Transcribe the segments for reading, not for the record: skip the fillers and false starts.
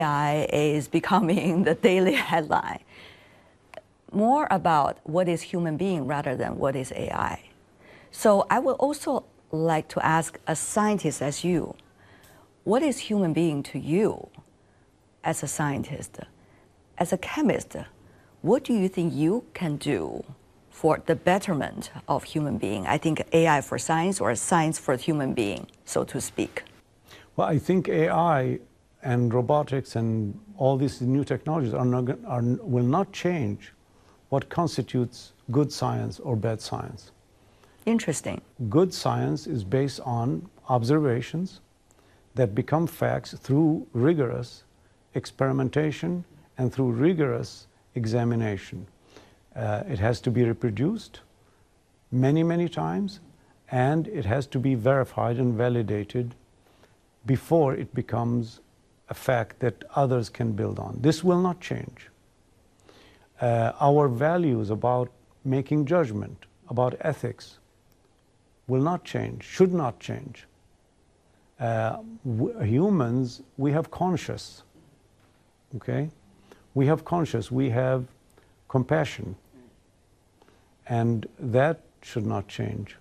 AI is becoming the daily headline. More about what is human being rather than what is AI. So I would also like to ask a scientist as you, what is human being to you as a scientist? As a chemist, what do you think you can do for the betterment of human being? I think AI for science or science for human being, so to speak. Well, I think AI and robotics and all these new technologies will not change what constitutes good science or bad science. Interesting. Good science is based on observations that become facts through rigorous experimentation and through rigorous examination. It has to be reproduced many, many times, and it has to be verified and validated before it becomes a fact that others can build on. This will not change. Our values about making judgment, about ethics, will not change, should not change. Humans, we have conscience, okay? We have conscience, we have compassion, and that should not change.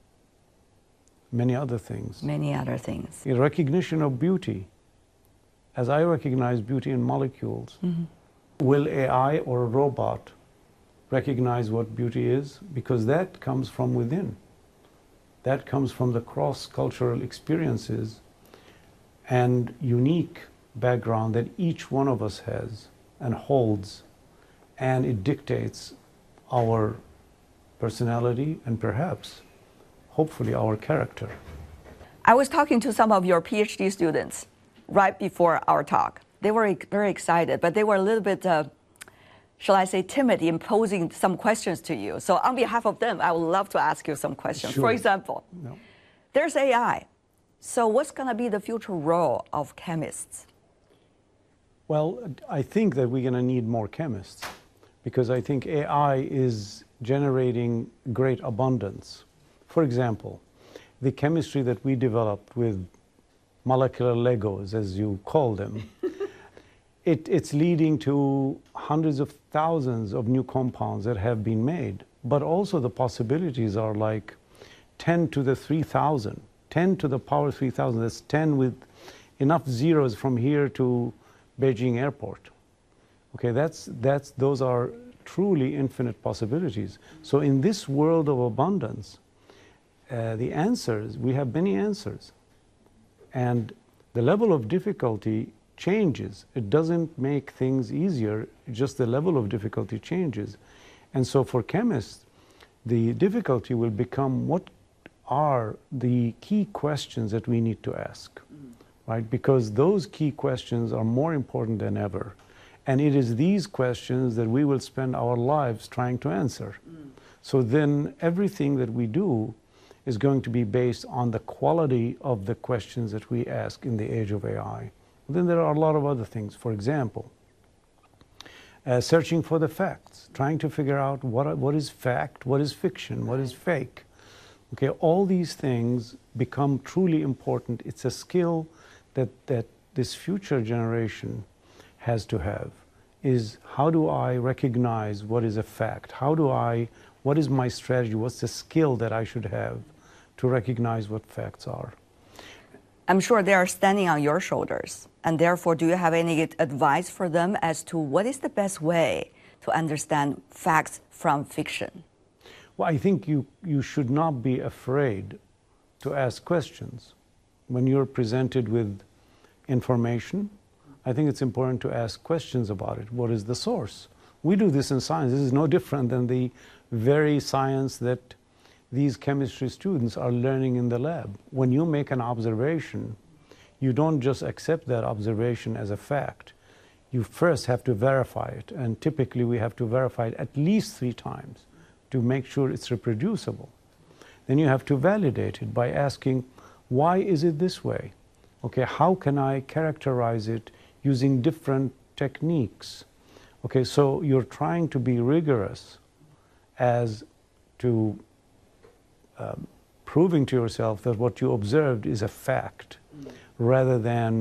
Many other things. Many other things. The recognition of beauty, as I recognize beauty in molecules, will AI or a robot recognize what beauty is? Because that comes from within. That comes from the cross-cultural experiences and unique background that each one of us has and holds, and it dictates our personality and perhaps, hopefully, our character. I was talking to some of your PhD students right before our talk. They were very excited, but they were a little bit, shall I say, timid in posing some questions to you. So on behalf of them, I would love to ask you some questions. Sure. For example, No. There's AI. So what's going to be the future role of chemists? Well, I think that we're going to need more chemists because I think AI is generating great abundance. For example, the chemistry that we developed with molecular Legos, as you call them, it's leading to hundreds of thousands of new compounds that have been made. But also the possibilities are like 10 to the 3,000, 10 to the power 3,000. That's 10 with enough zeros from here to Beijing airport. Okay, those are truly infinite possibilities. So in this world of abundance, the answers, we have many answers. And the level of difficulty changes. It doesn't make things easier, just the level of difficulty changes. And so for chemists, the difficulty will become what are the key questions that we need to ask, right? Because those key questions are more important than ever. And it is these questions that we will spend our lives trying to answer. So then everything that we do is going to be based on the quality of the questions that we ask in the age of AI. Then there are a lot of other things. For example, searching for the facts, trying to figure out what is fact, what is fiction, what is fake. Okay, all these things become truly important. It's a skill that this future generation has to have, is how do I recognize what is a fact? What is my strategy? What's the skill that I should have to recognize what facts are? I'm sure they are standing on your shoulders. And therefore, do you have any advice for them as to what is the best way to understand facts from fiction? Well, I think you should not be afraid to ask questions. When you're presented with information, I think it's important to ask questions about it. What is the source? We do this in science. This is no different than the very science that these chemistry students are learning in the lab. When you make an observation, you don't just accept that observation as a fact. You first have to verify it, and typically we have to verify it at least 3 times to make sure it's reproducible. Then you have to validate it by asking, why is it this way? Okay, how can I characterize it using different techniques? Okay, so you're trying to be rigorous as to proving to yourself that what you observed is a fact rather than